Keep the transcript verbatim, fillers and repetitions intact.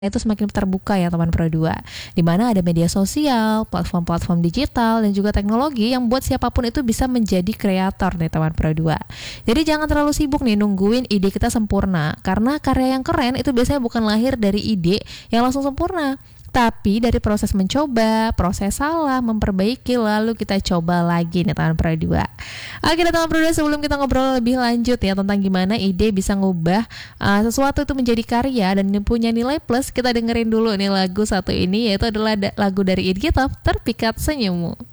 itu semakin terbuka ya teman Pro dua, di mana ada media sosial, platform-platform digital, dan juga teknologi yang buat siapapun itu bisa menjadi kreator nih teman Pro dua. Jadi jangan terlalu sibuk nih nungguin ide kita sempurna, karena karya yang keren itu biasanya bukan lahir dari ide yang langsung sempurna, tapi dari proses mencoba, proses salah, memperbaiki, lalu kita coba lagi nih teman Pro dua. Oke teman Pro dua, sebelum kita ngobrol lebih lanjut ya tentang gimana ide bisa ngubah uh, sesuatu itu menjadi karya dan punya nilai plus, kita dengerin dulu nih lagu satu ini, yaitu adalah da- lagu dari Idgitov, Terpikat Senyummu.